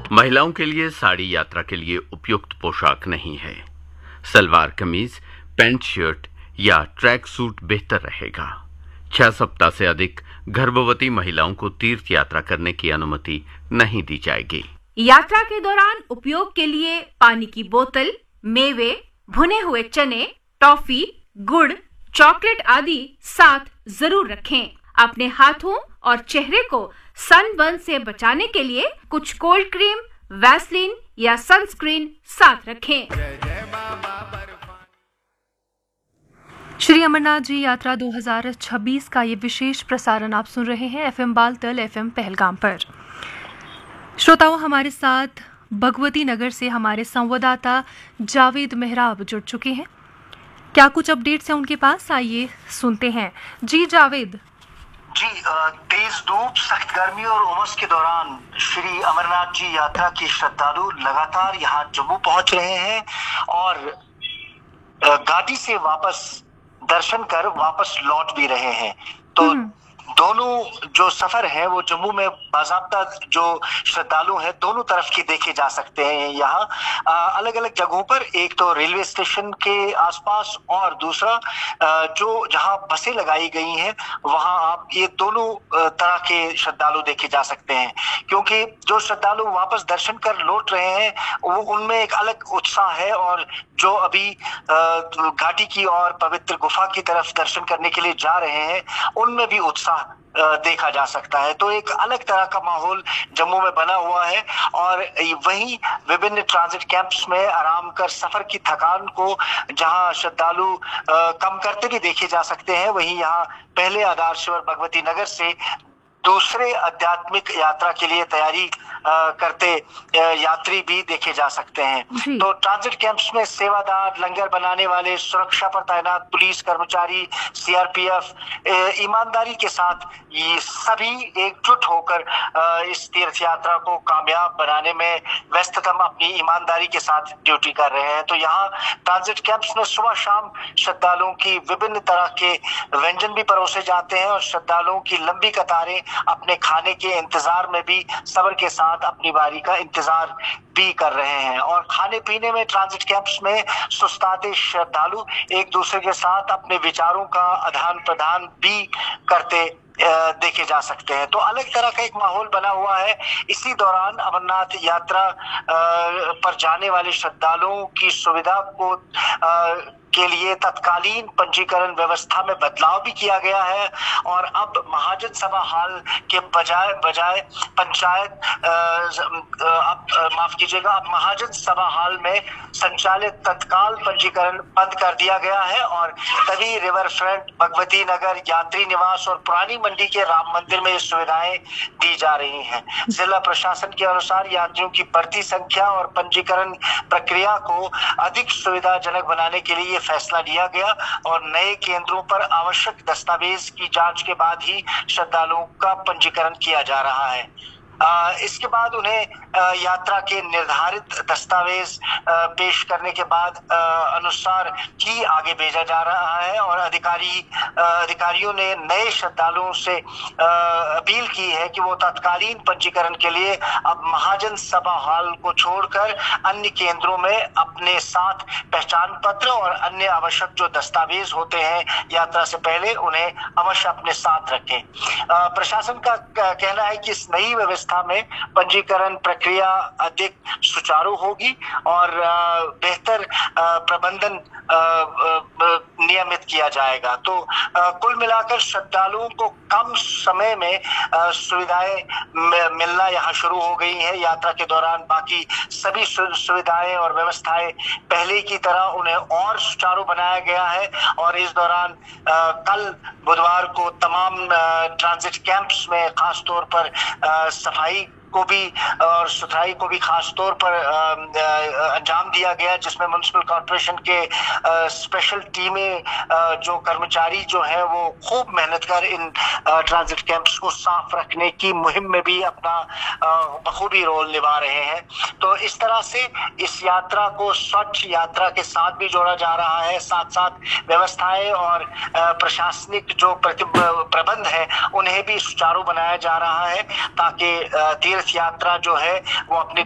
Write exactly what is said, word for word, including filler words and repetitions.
महिलाओं के लिए साड़ी यात्रा के लिए उपयुक्त पोशाक नहीं है। सलवार कमीज, पैंट शर्ट या ट्रैक सूट बेहतर रहेगा। छह सप्ताह से अधिक गर्भवती महिलाओं को तीर्थ यात्रा करने की अनुमति नहीं दी जाएगी। यात्रा के दौरान उपयोग के लिए पानी की बोतल, मेवे, भुने हुए चने, टॉफी, गुड़, चॉकलेट आदि साथ जरूर रखें। अपने हाथों और चेहरे को सनबर्न से बचाने के लिए कुछ कोल्ड क्रीम, वैसलीन या सनस्क्रीन साथ रखें। श्री अमरनाथ जी यात्रा दो हज़ार छब्बीस का ये विशेष प्रसारण आप सुन रहे हैं एफएम बालतल, एफएम पहलगाम पर। श्रोताओं, हमारे साथ भगवती नगर से हमारे संवाददाता जावेद मेहराब जुड़ चुके हैं। क्या कुछ अपडेट्स हैं उनके पास, आइए सुनते हैं। जी जावेद। जी, तेज धूप, सख्त गर्मी और उमस के दौरान श्री अमरनाथ जी यात्रा के श्रद्धालु लगातार यहाँ जम्मू पहुंच रहे हैं और घाटी से वापस दर्शन कर वापस लौट भी रहे हैं। तो दोनों जो सफर है वो जम्मू में बाज़ाब्ता जो श्रद्धालु हैं दोनों तरफ की देखे जा सकते हैं। यहाँ अलग अलग जगहों पर, एक तो रेलवे स्टेशन के आसपास और दूसरा जो जहाँ बसें लगाई गई हैं वहाँ आप ये दोनों तरह के श्रद्धालु देखे जा सकते हैं। क्योंकि जो श्रद्धालु वापस दर्शन कर लौट रहे हैं वो उनमें एक अलग उत्साह है और जो अभी घाटी की और पवित्र गुफा की तरफ दर्शन करने के लिए जा रहे हैं उनमें भी उत्साह देखा जा सकता है। तो एक अलग तरह का माहौल जम्मू में बना हुआ है और वहीं विभिन्न ट्रांजिट कैंप्स में आराम कर सफर की थकान को जहां श्रद्धालु कम करते भी देखे जा सकते हैं, वहीं यहाँ पहले आधार शिविर भगवती नगर से दूसरे आध्यात्मिक यात्रा के लिए तैयारी आ, करते आ, यात्री भी देखे जा सकते हैं। तो ट्रांजिट कैंप्स में सेवादार, लंगर बनाने वाले, सुरक्षा पर तैनात पुलिस कर्मचारी, सीआरपीएफ ईमानदारी के साथ ये सभी एकजुट होकर आ, इस तीर्थ यात्रा को कामयाब बनाने में व्यस्ततम अपनी ईमानदारी के साथ ड्यूटी कर रहे हैं। तो यहाँ ट्रांजिट कैंप्स में सुबह शाम श्रद्धालुओं की विभिन्न तरह के व्यंजन भी परोसे जाते हैं और श्रद्धालुओं की लंबी कतारें अपने खाने के इंतजार में भी सब्र के साथ अपनी बारी का इंतजार भी कर रहे हैं। और खाने पीने में ट्रांजिट कैंप्स में सुस्ताते श्रद्धालु एक दूसरे के साथ अपने विचारों का आदान प्रदान भी करते देखे जा सकते हैं। तो अलग तरह का एक माहौल बना हुआ है। इसी दौरान अमरनाथ यात्रा पर जाने वाले श्रद्धालुओं की सुविधा को के लिए तत्कालीन पंजीकरण व्यवस्था में बदलाव भी किया गया है और अब महाजन सभा हॉल के बजाय बजाय पंचायत अब माफ कीजिएगा अब महाजन सभा हॉल में संचालित तत्काल पंजीकरण बंद कर दिया गया है और तभी रिवर फ्रंट, भगवती नगर, यात्री निवास और पुरानी मंडी के राम मंदिर में ये सुविधाएं दी जा रही हैं। जिला प्रशासन के अनुसार यात्रियों की बढ़ती संख्या और पंजीकरण प्रक्रिया को अधिक सुविधाजनक बनाने के लिए फैसला लिया गया और नए केंद्रों पर आवश्यक दस्तावेज की जांच के बाद ही श्रद्धालुओं का पंजीकरण किया जा रहा है। आ, इसके बाद उन्हें आ, यात्रा के निर्धारित दस्तावेज आ, पेश करने के बाद आ, अनुसार ही आगे भेजा जा रहा है और अधिकारी आ, अधिकारियों ने नए श्रद्धालुओं से आ, अपील की है कि वो तत्कालीन पंजीकरण के लिए अब महाजन सभा हॉल को छोड़कर अन्य केंद्रों में अपने साथ पहचान पत्र और अन्य आवश्यक जो दस्तावेज होते हैं यात्रा से पहले उन्हें अवश्य अपने साथ रखें। आ, प्रशासन का कहना है कि इस नई व्यवस्था में पंजीकरण प्रक्रिया अधिक सुचारू होगी और बेहतर प्रबंधन नियमित किया जाएगा। तो कुल मिलाकर श्रद्धालुओं को कम समय में सुविधाएं मिलना यहाँ शुरू हो गई है। यात्रा के दौरान बाकी सभी सुविधाएं और व्यवस्थाएं पहले की तरह उन्हें और सुचारू बनाया गया है और इस दौरान कल बुधवार को तमाम ट्रांजिट कैंप्स में खास तौर पर सफाई को भी और सुथराई को भी खास तौर पर अंजाम दिया गया, जिसमें म्युनिसिपल कॉर्पोरेशन के स्पेशल टीमें जो कर्मचारी जो है वो खूब मेहनत कर इन ट्रांजिट कैंप्स को साफ रखने की मुहिम में भी अपना बखूबी रोल निभा रहे हैं। तो इस तरह से इस यात्रा को स्वच्छ यात्रा के साथ भी जोड़ा जा रहा है, साथ साथ व्यवस्थाएं और प्रशासनिक जो प्रबंध है उन्हें भी सुचारू बनाया जा रहा है ताकि तीर्थ यात्रा जो है वो अपने